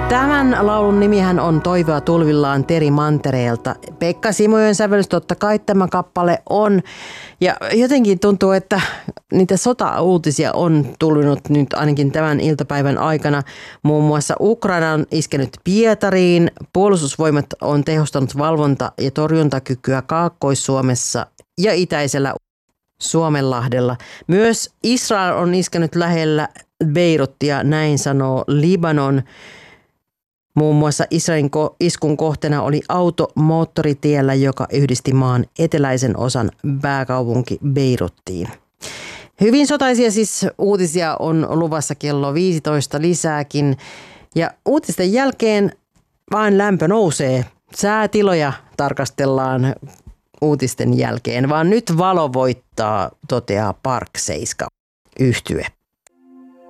Tämän laulun nimihän on Toivoa tulvillaan Teri Mantereelta. Pekka Simojoen sävellys totta kai tämä kappale on. Ja jotenkin tuntuu, että niitä sota-uutisia on tullut nyt ainakin tämän iltapäivän aikana. Muun muassa Ukraina on iskenyt Pietariin. Puolustusvoimat on tehostanut valvonta- ja torjuntakykyä Kaakkois-Suomessa ja itäisellä Suomenlahdella. Myös Israel on iskenyt lähellä Beiruttia, näin sanoo Libanon. Muun muassa Israelin iskun kohteena oli auto moottoritiellä, joka yhdisti maan eteläisen osan pääkaupunki Beiruttiin. Hyvin sotaisia siis uutisia on luvassa kello 15 lisääkin. Ja uutisten jälkeen vain lämpö nousee. Säätiloja tarkastellaan uutisten jälkeen, vaan nyt valo voittaa, toteaa Park 7 -yhtye.